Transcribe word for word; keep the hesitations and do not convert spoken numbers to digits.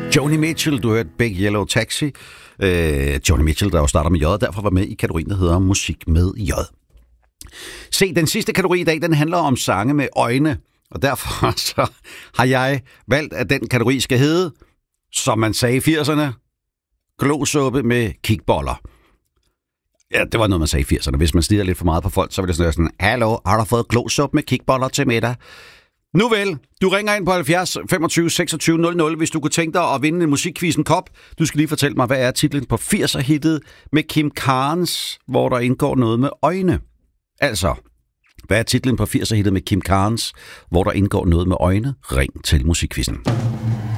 Joni Mitchell, du hørte Big Yellow Taxi. Øh, Joni Mitchell, der jo starter med J, derfor var med i kategorien, der hedder musik med J. Se, den sidste kategori i dag, den handler om sange med øjne. Og derfor så har jeg valgt, at den kategori skal hedde, som man sagde i firserne, glosuppe med kikboller. Ja, det var noget, man sagde i firserne. Hvis man stirrer lidt for meget på folk, så vil det sådan være sådan, hallo, har du fået glosuppe med kikboller til middag? Nu vel, du ringer ind på halvfjerds femogtyve seksogtyve nul nul, hvis du kunne tænke dig at vinde en musikquizzen kop. Du skal lige fortælle mig, hvad er titlen på firser-hittet med Kim Carnes, hvor der indgår noget med øjne. Altså, hvad er titlen på firser-hittet med Kim Carnes, hvor der indgår noget med øjne? Ring til musikquizzen.